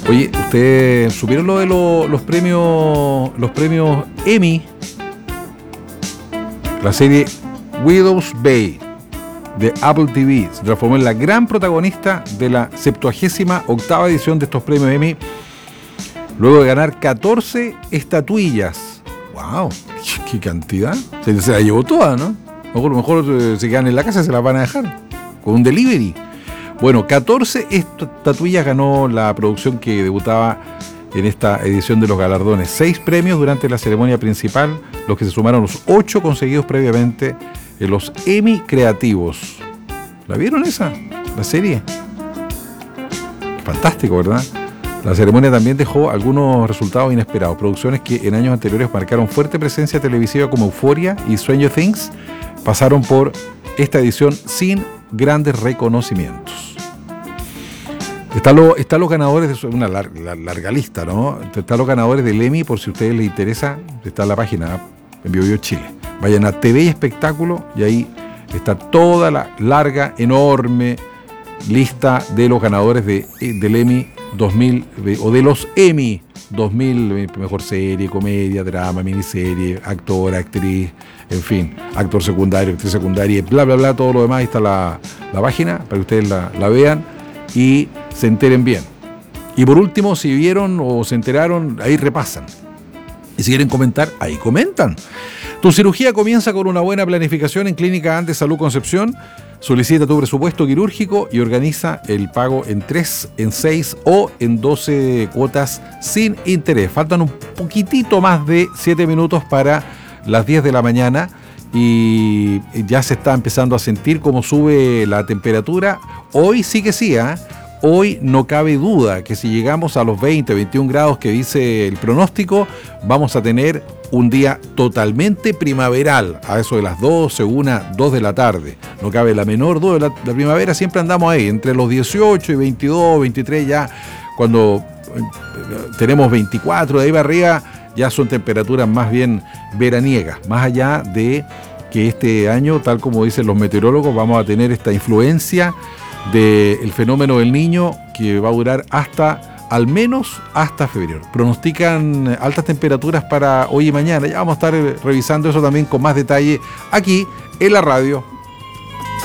Oye, ¿ustedes supieron lo de los premios Emmy? La serie Widow's Bay de Apple TV se transformó en la gran protagonista de la 78ª edición de estos premios Emmy, luego de ganar 14 estatuillas. ¡Wow! ¡Qué cantidad! Se la llevó toda, ¿no? A lo mejor se quedan en la casa, se las van a dejar con un delivery. Bueno, 14 estatuillas ganó la producción que debutaba en esta edición de los galardones. 6 premios durante la ceremonia principal, los que se sumaron a los 8 conseguidos previamente en los Emmy Creativos. ¿La vieron esa? ¿La serie? Fantástico, ¿verdad? La ceremonia también dejó algunos resultados inesperados. Producciones que en años anteriores marcaron fuerte presencia televisiva como Euphoria y Stranger Things pasaron por esta edición sin grandes reconocimientos. Están los ganadores, de una larga lista, ¿no? Están los ganadores del Emmy, por si a ustedes les interesa, está en la página en BioBio Chile. Vayan a TV y Espectáculo y ahí está toda la larga, enorme lista de los ganadores del Emmy 2000, o de los Emmy 2000, mejor serie, comedia, drama, miniserie, actor, actriz, en fin, actor secundario, actriz secundaria, bla, bla, bla, todo lo demás. Ahí está la página para que ustedes la vean y se enteren bien. Y por último, si vieron o se enteraron, ahí repasan. Y si quieren comentar, ahí comentan. Tu cirugía comienza con una buena planificación en Clínica Andes Salud Concepción. Solicita tu presupuesto quirúrgico y organiza el pago en 3, en 6 o en 12 cuotas sin interés. Faltan un poquitito más de 7 minutos para las 10 de la mañana y ya se está empezando a sentir cómo sube la temperatura. Hoy sí que sí, ¿eh? Hoy no cabe duda que si llegamos a los 20, 21 grados que dice el pronóstico, vamos a tener un día totalmente primaveral, a eso de las 12, 1, 2 de la tarde. No cabe la menor duda, la primavera siempre andamos ahí, entre los 18 y 22, 23 ya, cuando tenemos 24, de ahí para arriba, ya son temperaturas más bien veraniegas, más allá de que este año, tal como dicen los meteorólogos, vamos a tener esta influencia del fenómeno del Niño que va a durar al menos hasta febrero. Pronostican altas temperaturas para hoy y mañana. Ya vamos a estar revisando eso también con más detalle aquí en la radio.